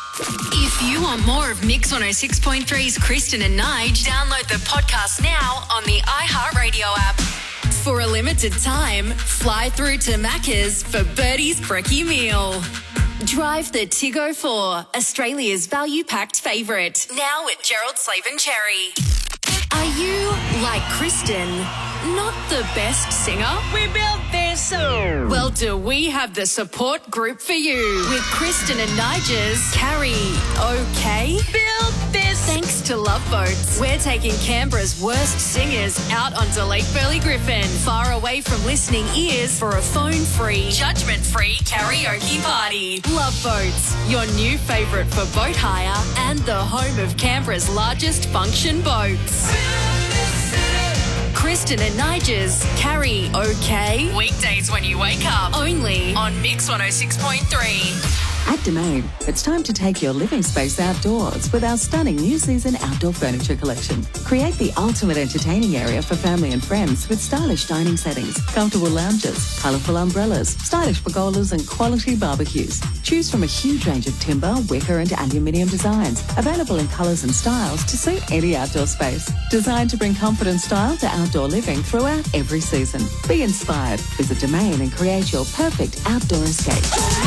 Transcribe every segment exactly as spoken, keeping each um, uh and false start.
If you want more of Mix one oh six point three's Kristen and Nige, download the podcast now on the iHeartRadio app. For a limited time, fly through to Macca's for Birdie's Brekkie Meal. Drive the Tiggo four, Australia's value-packed favourite. Now at Gerald Slaven Cherry. Are you, like Kristen, not the best singer? We built this. Well, do we have the support group for you? With Kristen and Nige's Carrie OK? Built this. Thanks to Love Boats, we're taking Canberra's worst singers out onto Lake Burley Griffin, far away from listening ears, for a phone-free, judgment-free karaoke party. Love Boats, your new favourite for boat hire and the home of Canberra's largest function boats. Kristen and Nige's Carrie OK? Weekdays when you wake up, only on Mix one oh six point three. At Domain, it's time to take your living space outdoors with our stunning new season outdoor furniture collection. Create the ultimate entertaining area for family and friends with stylish dining settings, comfortable lounges, colourful umbrellas, stylish pergolas and quality barbecues. Choose from a huge range of timber, wicker and aluminium designs, available in colours and styles to suit any outdoor space. Designed to bring comfort and style to outdoor living throughout every season. Be inspired. Visit Domain and create your perfect outdoor escape.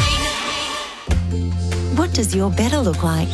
What does your better look like?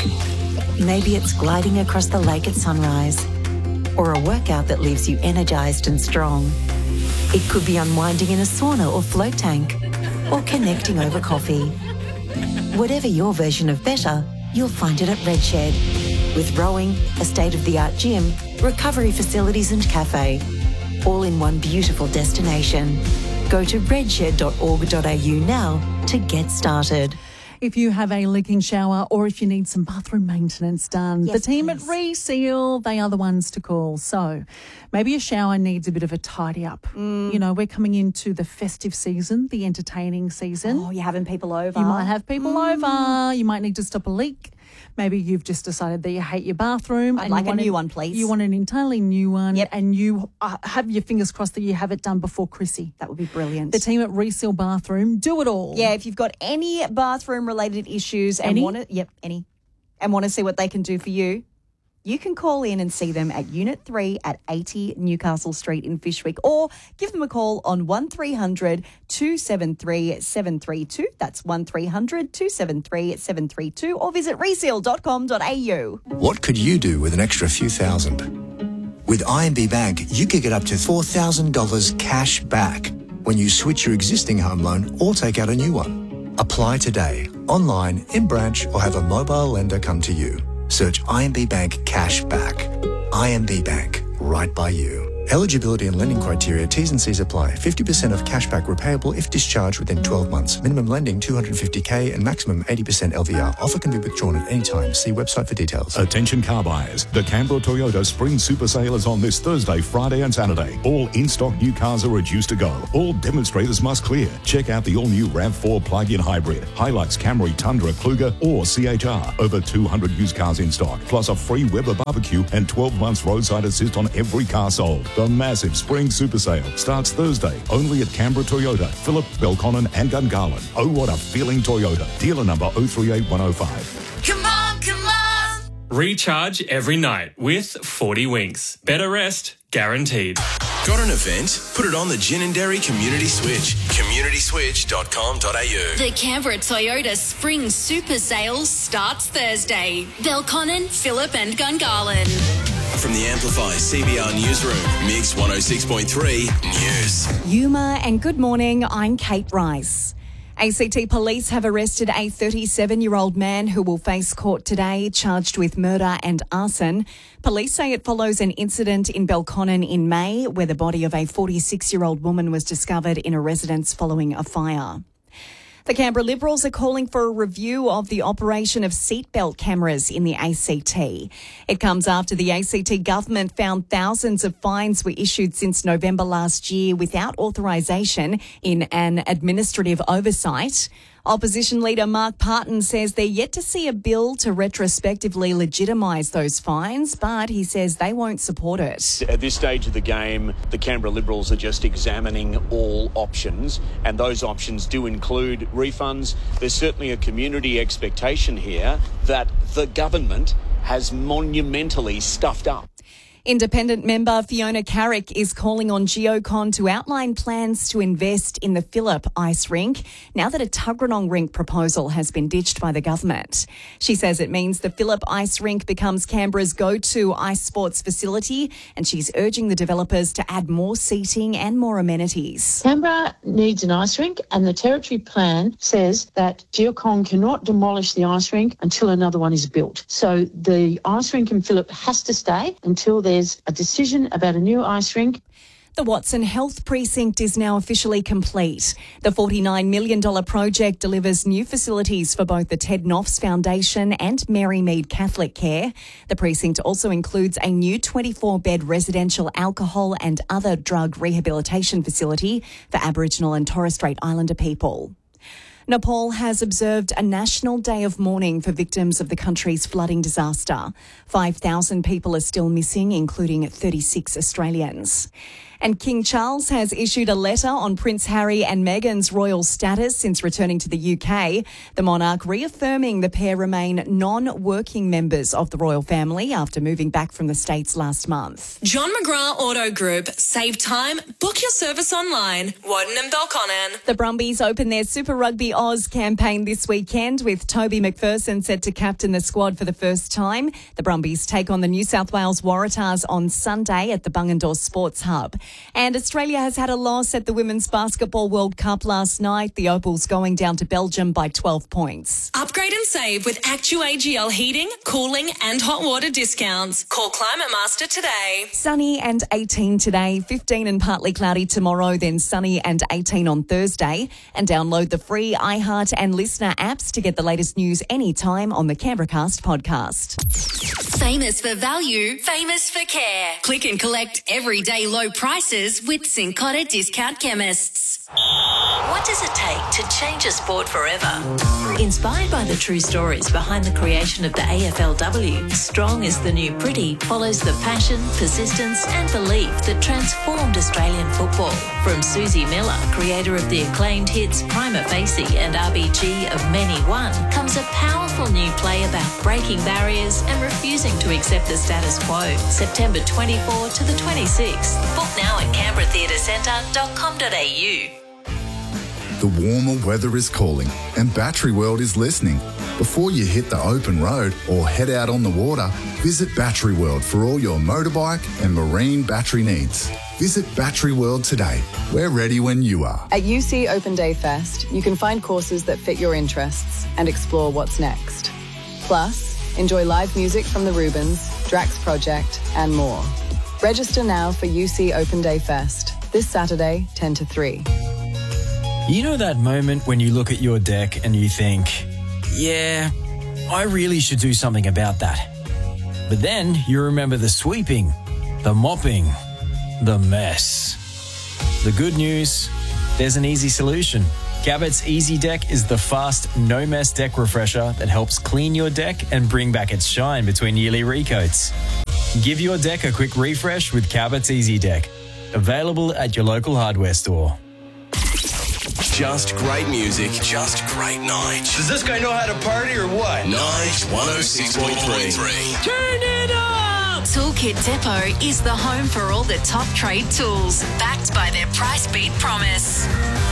Maybe it's gliding across the lake at sunrise, or a workout that leaves you energised and strong. It could be unwinding in a sauna or float tank, or connecting over coffee. Whatever your version of better, you'll find it at Redshed. With rowing, a state-of-the-art gym, recovery facilities and cafe, all in one beautiful destination. Go to redshed dot org dot a u now to get started. If you have a leaking shower or if you need some bathroom maintenance done, Yes, the team please. at Reseal, they are the ones to call. So maybe your shower needs a bit of a tidy up. Mm. You know, we're coming into the festive season, the entertaining season. Oh, you're having people over. You might have people Mm. over. You might need to stop a leak. Maybe you've just decided that you hate your bathroom. I'd and like you a want new one, please. You want an entirely new one. Yep. And you uh, have your fingers crossed that you have it done before Chrissy. That would be brilliant. The team at Reseal Bathroom do it all. Yeah, if you've got any bathroom-related issues and Any? want to, yep, any, and want to see what they can do for you, you can call in and see them at Unit three at eighty Newcastle Street in Fyshwick, or give them a call on one three hundred two seven three seven three two. That's one three hundred two seven three seven three two, or visit reseal dot com dot a u. What could you do with an extra few thousand? With I M B Bank, you could get up to four thousand dollars cash back when you switch your existing home loan or take out a new one. Apply today, online, in branch, or have a mobile lender come to you. Search I M B Bank Cash Back. I M B Bank, right by you. Eligibility and lending criteria, T's and C's apply. fifty percent of cashback repayable if discharged within twelve months. Minimum lending two hundred fifty thousand and maximum eighty percent L V R. Offer can be withdrawn at any time. See website for details. Attention car buyers. The Canberra Toyota Spring Super Sale is on this Thursday, Friday and Saturday. All in-stock new cars are reduced to go. All demonstrators must clear. Check out the all-new RAV four plug-in hybrid, Hilux, Camry, Tundra, Kluger or C H R. Over two hundred used cars in stock, plus a free Weber barbecue and twelve months roadside assist on every car sold. The massive Spring Super Sale starts Thursday only at Canberra Toyota, Phillip, Belconnen and Gungahlin. Oh, what a feeling Toyota. Dealer number oh three eight one oh five. Come on, come on! Recharge every night with forty winks. Better rest, guaranteed. Got an event? Put it on the Gin and Dairy Community Switch. community switch dot com dot a u. The Canberra Toyota Spring Super Sale starts Thursday. Belconnen, Phillip and Gungahlin. From the Amplify C B R Newsroom, Mix one oh six point three News. Yuma, and good morning, I'm Kate Rice. A C T police have arrested a thirty-seven-year-old man who will face court today, charged with murder and arson. Police say it follows an incident in Belconnen in May, where the body of a forty-six-year-old woman was discovered in a residence following a fire. The Canberra Liberals are calling for a review of the operation of seatbelt cameras in the A C T. It comes after the A C T government found thousands of fines were issued since November last year without authorisation in an administrative oversight. Opposition leader Mark Parton says they're yet to see a bill to retrospectively legitimise those fines, but he says they won't support it. At this stage of the game, the Canberra Liberals are just examining all options, and those options do include refunds. There's certainly a community expectation here that the government has monumentally stuffed up. Independent member Fiona Carrick is calling on Geocon to outline plans to invest in the Phillip ice rink now that a Tuggeranong rink proposal has been ditched by the government. She says it means the Phillip ice rink becomes Canberra's go-to ice sports facility, and she's urging the developers to add more seating and more amenities. Canberra needs an ice rink, and the Territory Plan says that Geocon cannot demolish the ice rink until another one is built. So the ice rink in Phillip has to stay until there's a decision about a new ice rink. The Watson Health Precinct is now officially complete. The forty-nine million dollars project delivers new facilities for both the Ted Noffs Foundation and Mary Mead Catholic Care. The precinct also includes a new twenty-four bed residential alcohol and other drug rehabilitation facility for Aboriginal and Torres Strait Islander people. Nepal has observed a national day of mourning for victims of the country's flooding disaster. five thousand people are still missing, including thirty-six Australians. And King Charles has issued a letter on Prince Harry and Meghan's royal status since returning to the U K. The monarch reaffirming the pair remain non-working members of the royal family after moving back from the States last month. John McGrath Auto Group. Save time. Book your service online. Woden and Belconnen. The Brumbies open their Super Rugby Oz campaign this weekend with Toby McPherson set to captain the squad for the first time. The Brumbies take on the New South Wales Waratahs on Sunday at the Bungendore Sports Hub. And Australia has had a loss at the Women's Basketball World Cup last night. The Opals going down to Belgium by twelve points. Upgrade and save with Actu A G L heating, cooling and hot water discounts. Call Climate Master today. Sunny and eighteen today, fifteen and partly cloudy tomorrow, then sunny and eighteen on Thursday. And download the free iHeart and Listener apps to get the latest news anytime on the Canberracast podcast. Famous for value, famous for care. Click and collect everyday low prices with Cincotta Discount Chemists. What does it take to change a sport forever? Inspired by the true stories behind the creation of the A F L W, Strong is the New Pretty follows the passion, persistence and belief that transformed Australian football. From Susie Miller, creator of the acclaimed hits Prima Facie and R B G of Many One, comes a powerful new play about breaking barriers and refusing to accept the status quo. September twenty-fourth to the twenty-sixth. Book now at canberra theatre centre dot com dot a u. The warmer weather is calling and Battery World is listening. Before you hit the open road or head out on the water, visit Battery World for all your motorbike and marine battery needs. Visit Battery World today. We're ready when you are. At U C Open Day Fest, you can find courses that fit your interests and explore what's next. Plus, enjoy live music from the Rubens, Drax Project and more. Register now for U C Open Day Fest this Saturday, ten to three. You know that moment when you look at your deck and you think, yeah, I really should do something about that. But then you remember the sweeping, the mopping, the mess. The good news, there's an easy solution. Cabot's Easy Deck is the fast, no-mess deck refresher that helps clean your deck and bring back its shine between yearly recoats. Give your deck a quick refresh with Cabot's Easy Deck. Available at your local hardware store. Just great music, just great Nige. Does this guy know how to party or what? Nige one oh six point three. Turn it up! Toolkit Depot is the home for all the top trade tools, backed by their price beat promise.